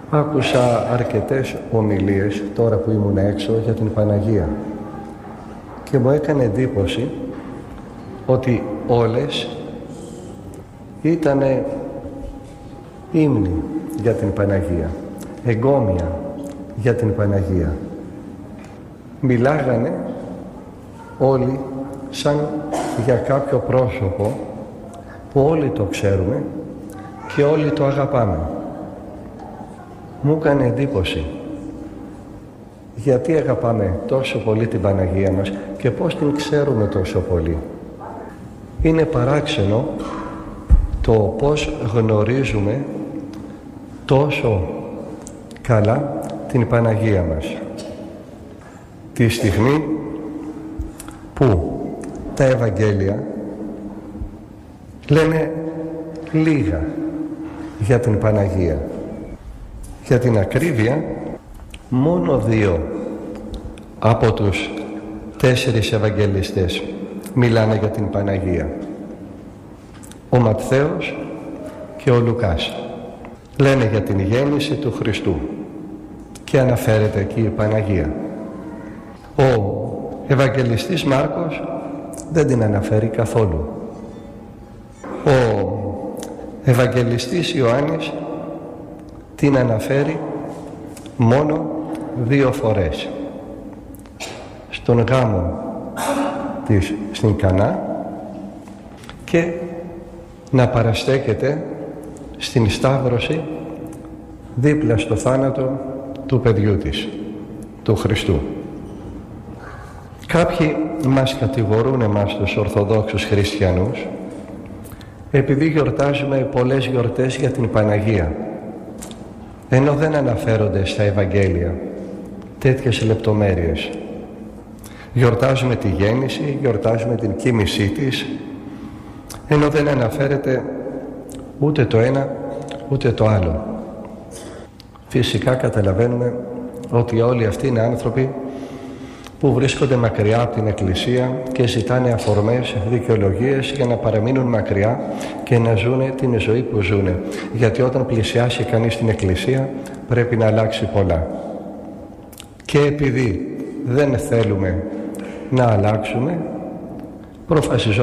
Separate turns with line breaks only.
Άκουσα αρκετές ομιλίες τώρα που ήμουν έξω για την Παναγία και μου έκανε εντύπωση ότι όλες ήτανε ύμνοι για την Παναγία, εγκόμια για την Παναγία. Μιλάγανε όλοι σαν για κάποιο πρόσωπο που όλοι το ξέρουμε και όλοι το αγαπάμε. Μου έκανε εντύπωση γιατί αγαπάμε τόσο πολύ την Παναγία μας και πώς την ξέρουμε τόσο πολύ. Είναι παράξενο το πώς γνωρίζουμε τόσο καλά την Παναγία μας. Τη στιγμή που τα Ευαγγέλια λένε λίγα για την Παναγία. Για την ακρίβεια, μόνο 2 από τους 4 Ευαγγελιστές μιλάνε για την Παναγία. Ο Ματθαίος και ο Λουκάς λένε για την γέννηση του Χριστού και αναφέρεται εκεί η Παναγία. Ο Ευαγγελιστής Μάρκος δεν την αναφέρει καθόλου. Ο Ευαγγελιστής Ιωάννης την αναφέρει μόνο 2 φορές. Στον γάμο της στην Κανά και να παραστέκεται στην Σταύρωση δίπλα στο θάνατο του παιδιού της, του Χριστού. Κάποιοι μας κατηγορούν εμάς τους Ορθοδόξους Χριστιανούς επειδή γιορτάζουμε πολλές γιορτές για την Παναγία, ενώ δεν αναφέρονται στα Ευαγγέλια τέτοιες λεπτομέρειες. Γιορτάζουμε τη γέννηση, γιορτάζουμε την κοίμησή της, ενώ δεν αναφέρεται ούτε το ένα ούτε το άλλο. Φυσικά καταλαβαίνουμε ότι όλοι αυτοί είναι άνθρωποι που βρίσκονται μακριά από την Εκκλησία και ζητάνε αφορμές, δικαιολογίες για να παραμείνουν μακριά και να ζουνε την ζωή που ζουνε. Γιατί όταν πλησιάσει κανείς την Εκκλησία πρέπει να αλλάξει πολλά. Και επειδή δεν θέλουμε να αλλάξουμε, προφασιζόμαστε